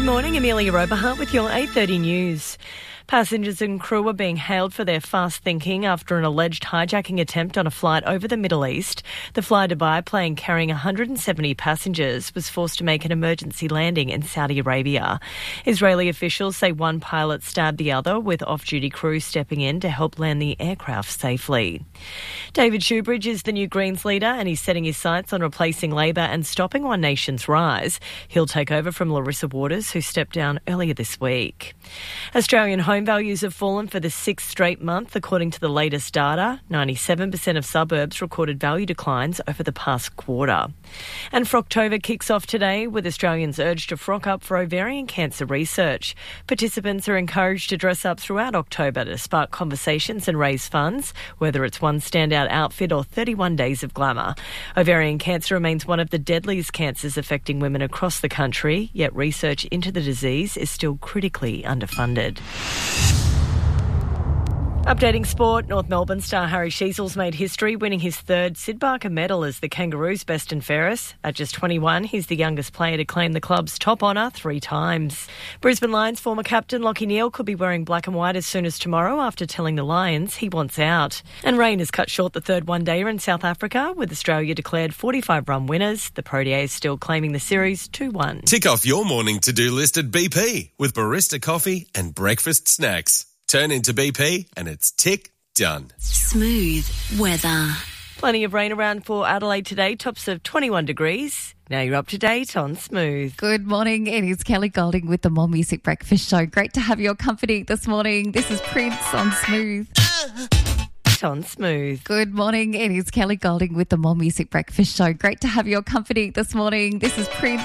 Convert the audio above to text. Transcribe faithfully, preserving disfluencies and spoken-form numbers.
Good morning, Amelia Oberhart with your eight thirty news. Passengers and crew are being hailed for their fast thinking after an alleged hijacking attempt on a flight over the Middle East. The Fly Dubai plane carrying one hundred seventy passengers was forced to make an emergency landing in Saudi Arabia. Israeli officials say one pilot stabbed the other, with off-duty crew stepping in to help land the aircraft safely. David Shoebridge is the new Greens leader and he's setting his sights on replacing Labor and stopping One Nation's rise. He'll take over from Larissa Waters, who stepped down earlier this week. Australian home values have fallen for the sixth straight month, according to the latest data. ninety-seven percent of suburbs recorded value declines over the past quarter. And Frocktober kicks off today, with Australians urged to frock up for ovarian cancer research. Participants are encouraged to dress up throughout October to spark conversations and raise funds, whether it's one standout outfit or thirty-one days of glamour. Ovarian cancer remains one of the deadliest cancers affecting women across the country, yet research into the disease is still critically underfunded. Updating sport, North Melbourne star Harry Sheasels made history, winning his third Sid Barker medal as the Kangaroos' best and fairest. At just twenty-one, he's the youngest player to claim the club's top honour three times. Brisbane Lions former captain Lachie Neale could be wearing black and white as soon as tomorrow after telling the Lions he wants out. And rain has cut short the third one-dayer in South Africa, with Australia declared forty-five run winners. The Proteas still claiming the series two one. Tick off your morning to-do list at B P with barista coffee and breakfast snacks. Turn into B P and it's tick done. Smooth weather. Plenty of rain around for Adelaide today, tops of twenty-one degrees. Now you're up to date on Smooth. Good morning. It is Kelly Golding with the More Music Breakfast Show. Great to have your company this morning. This is Prince on Smooth. On Smooth. Good morning. It is Kelly Golding with the More Music Breakfast Show. Great to have your company this morning. This is Prince